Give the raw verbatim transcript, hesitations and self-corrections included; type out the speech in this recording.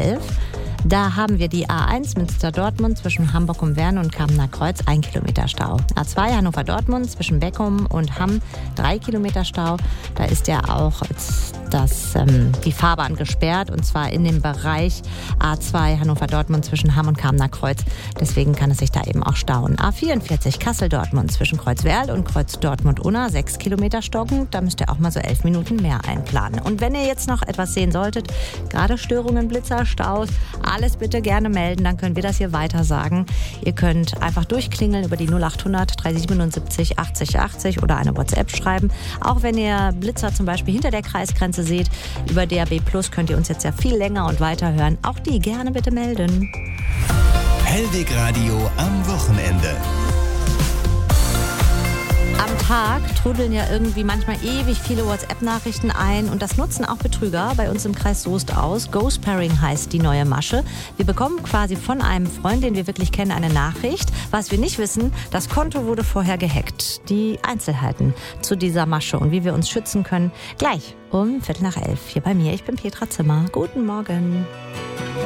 elf. Da haben wir die A eins Münster-Dortmund zwischen Hamburg und Wern und Kamener Kreuz, ein Kilometer Stau. A zwei Hannover-Dortmund zwischen Beckum und Hamm, drei Kilometer Stau. Da ist ja auch das, ähm, die Fahrbahn gesperrt, und zwar in dem Bereich A zwei Hannover-Dortmund zwischen Hamm und Kamener Kreuz. Deswegen kann es sich da eben auch stauen. A vierundvierzig Kassel-Dortmund zwischen Kreuzwerl und Kreuz-Dortmund-Unna, sechs Kilometer stockend. Da müsst ihr auch mal so elf Minuten mehr einplanen. Und wenn ihr jetzt noch etwas sehen solltet, gerade Störungen, Blitzer, Staus, alles bitte gerne melden, dann können wir das hier weiter sagen. Ihr könnt einfach durchklingeln über die null acht hundert dreihundertsiebenundsiebzig achtzig achtzig oder eine WhatsApp schreiben. Auch wenn ihr Blitzer zum Beispiel hinter der Kreisgrenze seht, über D A B Plus könnt ihr uns jetzt ja viel länger und weiter hören. Auch die gerne bitte melden. Hellweg Radio am Wochenende. Am Tag trudeln ja irgendwie manchmal ewig viele WhatsApp-Nachrichten ein, und das nutzen auch Betrüger bei uns im Kreis Soest aus. Ghost Pairing heißt die neue Masche. Wir bekommen quasi von einem Freund, den wir wirklich kennen, eine Nachricht. Was wir nicht wissen, das Konto wurde vorher gehackt. Die Einzelheiten zu dieser Masche und wie wir uns schützen können, gleich um Viertel nach elf hier bei mir. Ich bin Petra Zimmer. Guten Morgen.